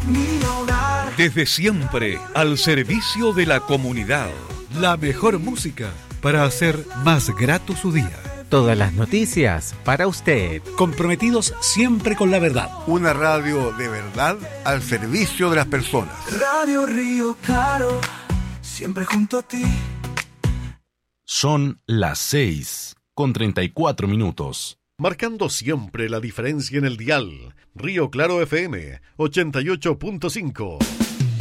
mi hogar. Desde siempre, al servicio de la comunidad. La mejor música para hacer más grato su día. Todas las noticias para usted. Comprometidos siempre con la verdad. Una radio de verdad al servicio de las personas. Radio Río Claro, siempre junto a ti. Son las 6:34. Marcando siempre la diferencia en el dial. Río Claro FM 88.5.